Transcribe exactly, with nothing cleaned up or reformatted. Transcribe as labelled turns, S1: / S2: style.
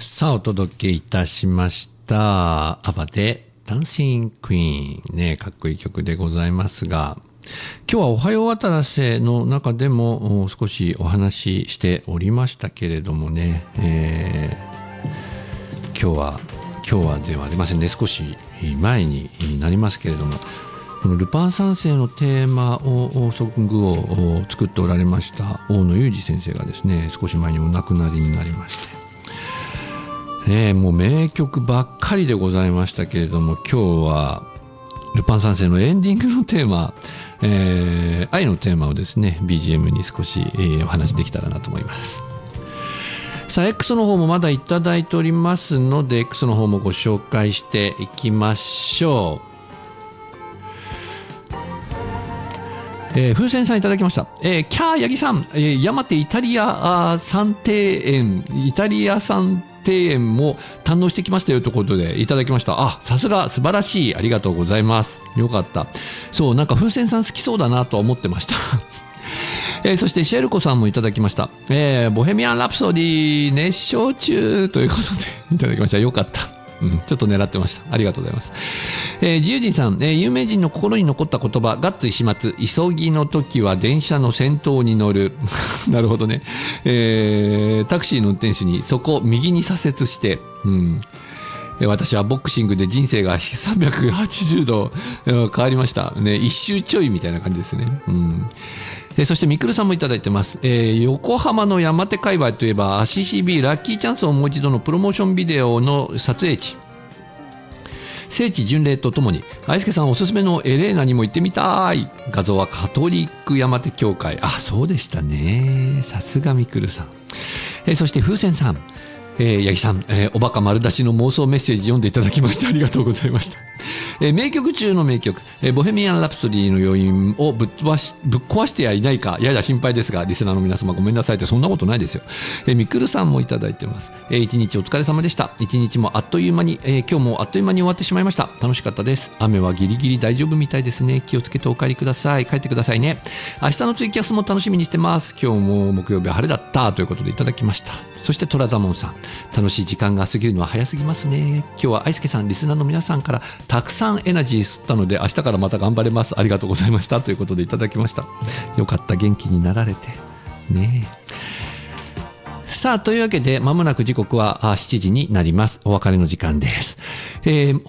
S1: さあお届けいたしましたアバでダンシングクイーンね、かっこいい曲でございますが、今日はおはよう渡らせの中でも少しお話ししておりましたけれどもね、えー、今日は今日はではありませんね、少し前になりますけれども、このルパン三世のテーマをソングを作っておられました大野裕二先生がですね、少し前にお亡くなりになりまして、ね、もう名曲ばっかりでございましたけれども、今日はルパン三世のエンディングのテーマ、えー、愛のテーマをですね ビージーエム に少し、えー、お話できたらなと思います。さあ X の方もまだいただいておりますので X の方もご紹介していきましょう。えー、風船さんいただきました。えー、キャーヤギさん、えー、山手イタリア産庭園、イタリア産庭園も堪能してきましたよということでいただきました。あ、さすが素晴らしい、ありがとうございます。よかった。そう、なんか風船さん好きそうだなと思ってました。えー、そしてシェルコさんもいただきました。えー、ボヘミアン・ラプソディ熱唱中ということでいただきました。よかった。うん、ちょっと狙ってました。ありがとうございます。えー、自由人さん、えー、有名人の心に残った言葉、ガッツ石松、急ぎの時は電車の先頭に乗る。なるほどね、えー。タクシーの運転手にそこ右に左折して、うん、私はボクシングで人生がさんびゃくはちじゅうど変わりました。ね、一周ちょいみたいな感じですね。うんえー、そしてみくるさんもいただいてます。えー、横浜の山手界隈といえば シーシービー ラッキーチャンスをもう一度のプロモーションビデオの撮影地、聖地巡礼とともに愛介さんおすすめのエレーナにも行ってみたい。画像はカトリック山手教会。あ、そうでしたね、さすがみくるさん。えー、そして風船さん、えー、八木さん、えー、おバカ丸出しの妄想メッセージ読んでいただきましてありがとうございました。えー、名曲中の名曲、えー、ボヘミアン・ラプソディの余韻をぶっ飛ばしぶっ壊してはいないかやや心配ですが、リスナーの皆様ごめんなさいって、そんなことないですよ。えー、みくるさんもいただいてます。えー、一日お疲れ様でした。一日もあっという間に、えー、今日もあっという間に終わってしまいました。楽しかったです。雨はギリギリ大丈夫みたいですね。気をつけてお帰りください。帰ってくださいね。明日のツイキャスも楽しみにしてます。今日も木曜日は晴れだったということでいただきました。そしてトラザモンさん、楽しい時間が過ぎるのは早すぎますね。今日は愛介さん、リスナーの皆さんからたくさんエナジー吸ったので明日からまた頑張れます。ありがとうございましたということでいただきました。よかった、元気になられてね。さあというわけでまもなく時刻はしちじになります。お別れの時間です。えー